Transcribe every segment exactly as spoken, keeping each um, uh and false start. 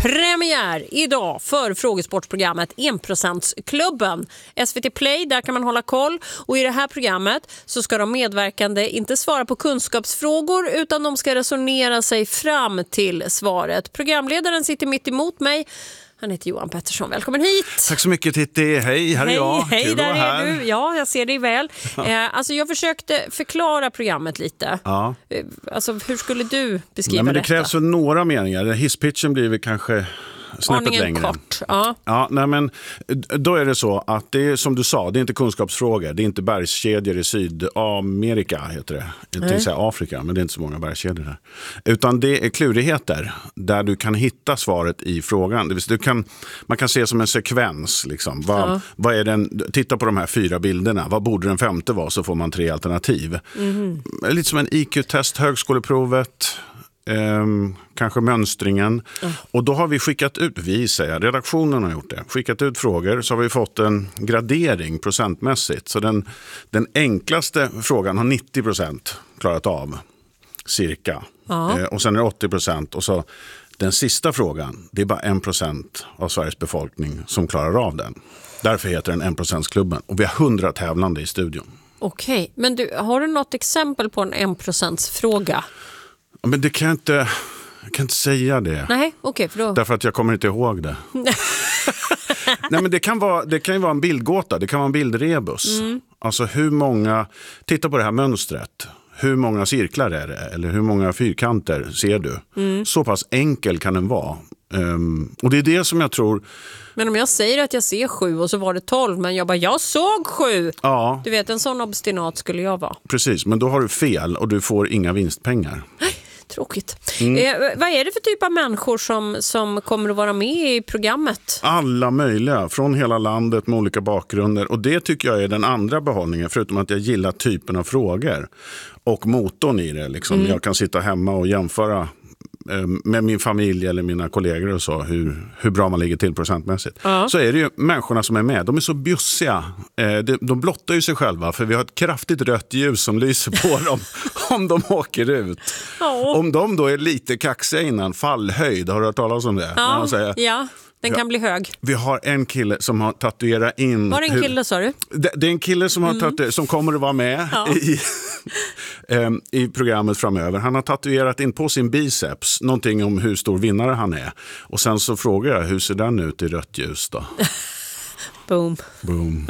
premiär idag för frågesportprogrammet en procent-klubben. S V T Play, där kan man hålla koll. Och i det här programmet så ska de medverkande inte svara på kunskapsfrågor utan de ska resonera sig fram till svaret. Programledaren sitter mitt emot mig. Han heter Johan Pettersson. Välkommen hit. Tack så mycket Titti. Hej, här är hej, jag. Hej, Kul där att vara är här. du. Ja, jag ser dig väl. Eh, alltså jag försökte förklara programmet lite. Ja. Eh, alltså hur skulle du beskriva Nej, men det detta? krävs väl några meningar. Hisspitchen blir väl kanske snäppet Aningen längre. kort. Ja. Ja, nej, men då är det så att det är som du sa, det är inte kunskapsfrågor. Det är inte bergskedjor i Sydamerika heter det. Jag tänkte säga Afrika, men det är inte så många bergskedjor där. Utan det är klurigheter där du kan hitta svaret i frågan. Det vill säga, du kan, man kan se som en sekvens. Liksom. Vad, Ja. vad är den, titta på de här fyra bilderna. Vad borde den femte vara, så får man tre alternativ. Mm. Lite som en I Q-test, högskoleprovet. Um, kanske mönstringen. Mm. Och då har vi skickat ut, vi säger, redaktionen har gjort det, skickat ut frågor, så har vi fått en gradering procentmässigt. Så den, den enklaste frågan har nittio procent klarat av, cirka. Ja. Uh, och sen är det åttio procent. Och så den sista frågan, det är bara en procent av Sveriges befolkning som klarar av den. Därför heter den en procent-klubben. Och vi har hundra tävlande i studion. Okej, men du, har du något exempel på en en procents-fråga? Men det kan jag inte, jag kan inte säga det. Nej, okej, för då... Därför att jag kommer inte ihåg det. Nej, men det kan vara, det kan ju vara en bildgåta, det kan vara en bildrebus. Mm. Alltså hur många, titta på det här mönstret. Hur många cirklar är det? Eller hur många fyrkanter ser du? Mm. Så pass enkel kan den vara. Um, och det är det som jag tror... Men om jag säger att jag ser sju och så var det tolv, men jag bara, jag såg sju. Ja. Du vet, en sån obstinat skulle jag vara. Precis, men då har du fel och du får inga vinstpengar. Tråkigt. Mm. Eh, vad är det för typ av människor som, som kommer att vara med i programmet? Alla möjliga, från hela landet med olika bakgrunder. Och det tycker jag är den andra behållningen, förutom att jag gillar typen av frågor. Och motorn i det. Liksom. Mm. Jag kan sitta hemma och jämföra med min familj eller mina kollegor och så, hur, hur bra man ligger till procentmässigt. Ja. Så är det ju människorna som är med, de är så bjussiga. Eh, de, de blottar ju sig själva, för vi har ett kraftigt rött ljus som lyser på dem om de åker ut. Ja. Om de då är lite kaxiga innan, fallhöjd, har du hört talas om det? Ja, säger, ja. Den kan ja, bli hög. Vi har en kille som har tatuerat in... Var det en kille, sa du? Det, det är en kille som, har mm. tatuerat, som kommer att vara med ja. i, um, i programmet framöver. Han har tatuerat in på sin biceps någonting om hur stor vinnare han är. Och sen så frågar jag, hur ser den ut i rött ljus då? Boom. Boom.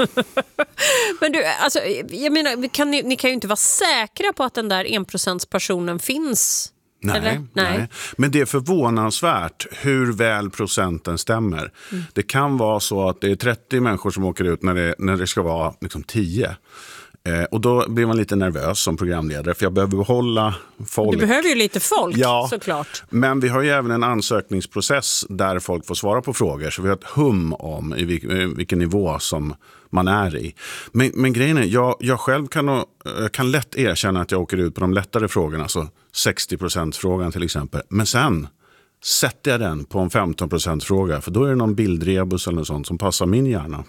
Men du, alltså, jag menar, kan ni, ni kan ju inte vara säkra på att den där en procents personen finns. Nej, nej. nej, men det är förvånansvärt hur väl procenten stämmer. Mm. Det kan vara så att det är trettio människor som åker ut när det, när det ska vara liksom tio. Eh, och då blir man lite nervös som programledare, för jag behöver behålla folk. Du behöver ju lite folk, ja, såklart. Men vi har ju även en ansökningsprocess där folk får svara på frågor, så vi har ett hum om i vilken, vilken nivå som man är i. Men, men grejen är, jag, jag själv kan, kan lätt erkänna att jag åker ut på de lättare frågorna, så sextio procent-frågan till exempel. Men sen sätter jag den på en femton procent-fråga, för då är det någon bildrebus eller något sånt som passar min hjärna.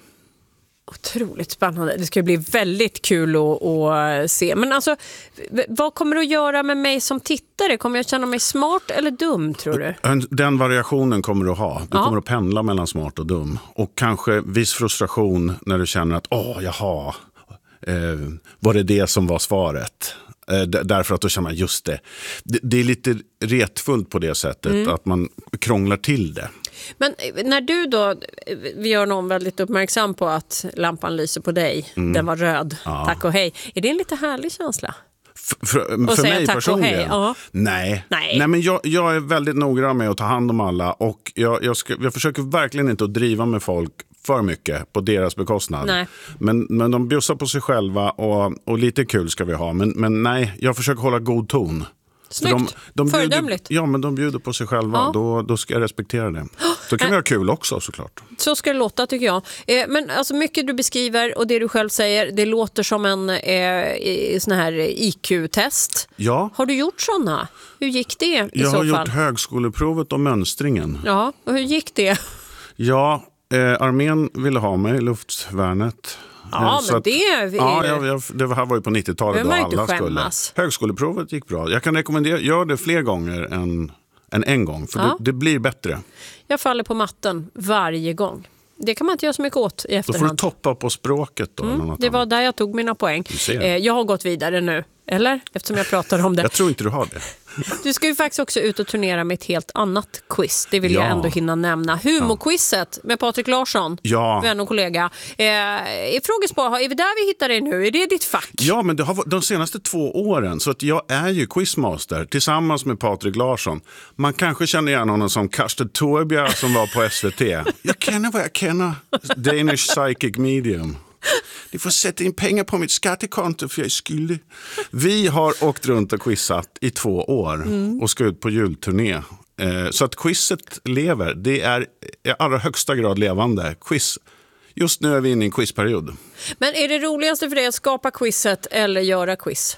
Otroligt spännande. Det ska bli väldigt kul att, att se. Men alltså, vad kommer du att göra med mig som tittare? Kommer jag känna mig smart eller dum, tror du? Den variationen kommer du att ha. Du ja. kommer att pendla mellan smart och dum. Och kanske viss frustration när du känner att åh, jaha, eh, var det det som var svaret? Eh, d- därför att då känner man just det. det. Det är lite retfullt på det sättet, mm. att man krånglar till det. Men när du då, vi gör någon väldigt uppmärksam på att lampan lyser på dig, mm. den var röd, ja. tack och hej. Är det en lite härlig känsla? F- för för mig personligen? Hej, ja. Nej. Nej. Nej, men jag, jag är väldigt noggrann med att ta hand om alla, och jag, jag, ska, jag försöker verkligen inte att driva med folk för mycket på deras bekostnad. Nej. Men, men de bjussar på sig själva, och, och lite kul ska vi ha. Men, men nej, jag försöker hålla god ton. Snyggt, de, de föredömligt. Ja, men de bjuder på sig själva, ja. då, då ska jag respektera det. Så kan vi ha kul också, såklart. Så ska det låta, tycker jag. Eh, men alltså mycket du beskriver och det du själv säger, det låter som en eh, sån här I Q-test. Ja. Har du gjort såna? Hur gick det i jag så fall? Jag har gjort högskoleprovet och mönstringen. Ja, och hur gick det? Ja, eh, armén ville ha mig, luftvärnet. Ja, så men att, det är... Ja, jag, jag, det här var ju på nittiotalet då alla skulle. Högskoleprovet gick bra. Jag kan rekommendera, gör det fler gånger än än en gång. För Ja. det, det blir bättre. Jag faller på matten varje gång. Det kan man inte göra så mycket åt i Då efterhand. får du toppa på språket då. Mm, eller något det var annat. där jag tog mina poäng. ser. Eh, jag har gått vidare nu, eller? Eftersom jag pratade om det. Jag tror inte du har det. Du ska ju faktiskt också ut och turnera med ett helt annat quiz. Det vill Ja. jag ändå hinna nämna. Humorquizet med Patrik Larsson, Ja. vän och kollega. Eh, är frågespår, är vi där vi hittar dig nu? Är det ditt fack? Ja, men det har varit de senaste två åren. Så att jag är ju quizmaster tillsammans med Patrik Larsson. Man kanske känner igen honom som Karsten Torbjer som var på S V T. Jag känner vad jag känner. Danish Psychic Medium. Ni får sätta in pengar på mitt skattekonto för jag är skyldig. Vi har åkt runt och quizat i två år mm. och ska ut på julturné. Eh, så att quizet lever. Det är i allra högsta grad levande. Quiz. Just nu är vi inne i en quizperiod. Men är det roligaste för dig att skapa quizet eller göra quiz?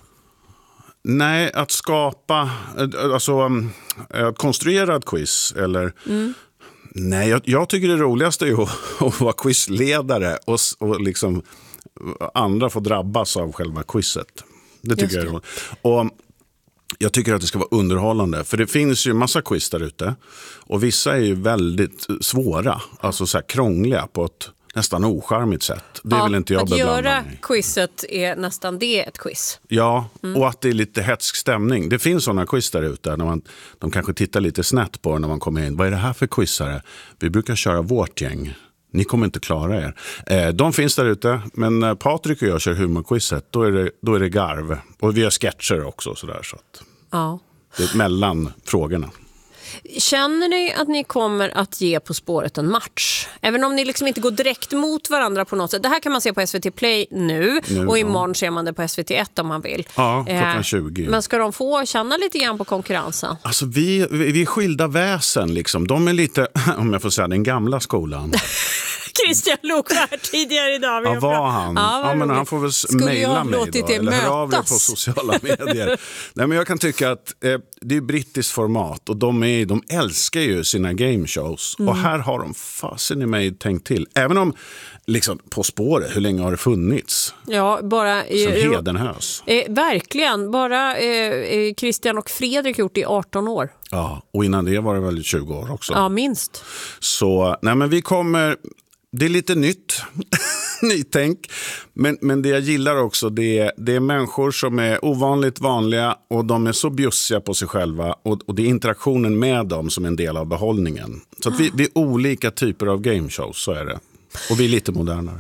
Nej, att skapa, alltså att konstruera ett quiz eller... Mm. Nej, jag, jag tycker det roligaste är att, att vara quizledare och, och liksom andra får drabbas av själva quizet. Det tycker Just jag är roligt. Och jag tycker att det ska vara underhållande. För det finns ju massa quiz där ute. Och vissa är ju väldigt svåra. Alltså så här krångliga på ett nästan ocharmigt sätt. Det ja, vill inte jag att beblanda göra mig. quizet är nästan det ett quiz. Ja, mm. och att det är lite hetsk stämning. Det finns sådana quiz där ute. När man, de kanske tittar lite snett på när man kommer in. Vad är det här för quizare? Vi brukar köra vårt gäng. Ni kommer inte klara er. Eh, de finns där ute, men när Patrik och jag kör humorquizet, då är det, då är det garv. Och vi har sketcher också. Sådär, så att ja. det är mellan frågorna. Känner ni att ni kommer att ge På spåret en match? Även om ni liksom inte går direkt mot varandra på något sätt. Det här kan man se på S V T Play nu, nu och imorgon ja. ser man det på S V T ett om man vill. Ja, klockan tjugo. Eh, men ska de få känna lite grann på konkurrensen? Alltså vi, vi, vi är skilda väsen liksom. De är lite, om jag får säga, den gamla skolan. Christian Lokvär tidigare idag. Ja, var han? Ja, ja, men han får väl mejla mig då, eller höra av det på sociala medier. Nej, men jag kan tycka att eh, det är brittiskt format och de, är, de älskar ju sina gameshows. Mm. Och här har de fasen i mig tänkt till. Även om, liksom, På spåret, hur länge har det funnits? Ja, bara... Som eh, hedenhös. Eh, verkligen. Bara eh, Christian och Fredrik gjort det i arton år. Ja, och innan det var det väl tjugo år också. Ja, minst. Så, nej men vi kommer... Det är lite nytt, nytänk. Men, men det jag gillar också, det är, det är människor som är ovanligt vanliga och de är så bjussiga på sig själva. Och, och det är interaktionen med dem som är en del av behållningen. Så att vi, vi är olika typer av gameshows, så är det. Och vi är lite modernare.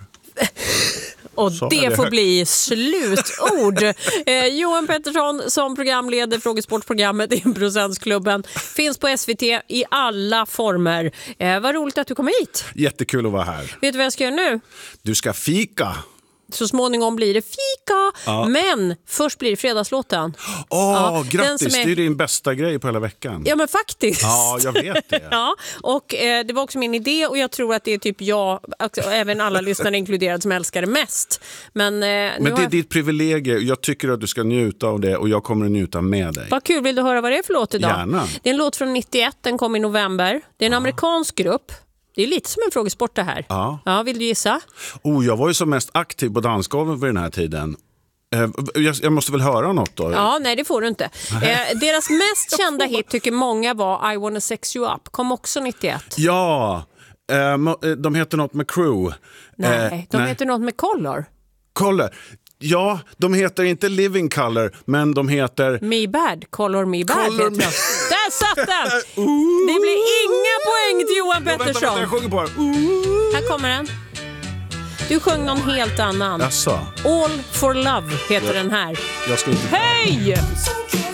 Och så det får bli slutord. eh, Johan Pettersson som programleder frågesportprogrammet en procentsklubben finns på S V T i alla former. Eh, vad roligt att du kom hit. Jättekul att vara här. Vet du vad jag ska göra nu? Du ska fika. Så småningom blir det fika, ja. Men först blir det fredagslåten. Åh, ja, grattis, är... det är din bästa grej på hela veckan. Ja, men faktiskt. Ja, jag vet det. ja, och eh, det var också min idé och jag tror att det är typ jag, och även alla lyssnare inkluderade, som älskar det mest. Men, eh, men det är jag... ditt privilegium. Jag tycker att du ska njuta av det och jag kommer att njuta med dig. Vad kul, vill du höra vad det är för låt idag? Gärna. Det är en låt från nittioett, den kom i november. Det är en ja. amerikansk grupp. Det är lite som en frågesport det här. Ja. Ja, vill du gissa? Oh, jag var ju som mest aktiv på dansgolven vid den här tiden. Eh, jag, jag måste väl höra något då? Ja, nej det får du inte. Eh, deras mest kända hit tycker många var I wanna sex you up. Kom också nittioett. Ja, eh, de heter något med Crew. Nej, eh, de nej. heter något med Color. Color. Ja, de heter inte Living Color, men de heter... Me Bad, Color Me Bad Color heter me... Där satt den! Det blir inga poäng till Johan Pettersson. Vänta, vänta, jag sjunger på den. Här kommer den. Du sjöng någon helt annan. Jaså? All for Love heter ja. den här. Jag ska inte... Hej!